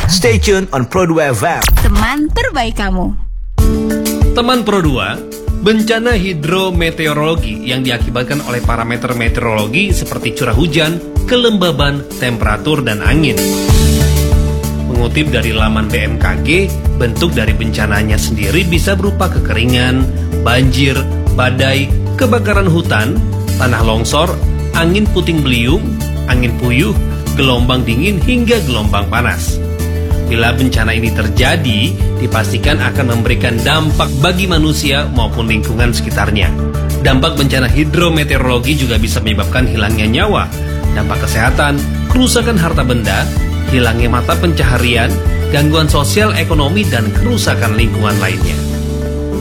Stay tuned on Pro 2 FM. Teman terbaik kamu. Teman Pro 2, bencana hidrometeorologi yang diakibatkan oleh parameter meteorologi seperti curah hujan, kelembaban, temperatur, dan angin. Mengutip dari laman BMKG, bentuk dari bencananya sendiri bisa berupa kekeringan, banjir, badai, kebakaran hutan, tanah longsor, angin puting beliung, angin puyuh, gelombang dingin hingga gelombang panas. Bila bencana ini terjadi, dipastikan akan memberikan dampak bagi manusia maupun lingkungan sekitarnya. Dampak bencana hidrometeorologi juga bisa menyebabkan hilangnya nyawa, dampak kesehatan, kerusakan harta benda, hilangnya mata pencaharian, gangguan sosial ekonomi, dan kerusakan lingkungan lainnya.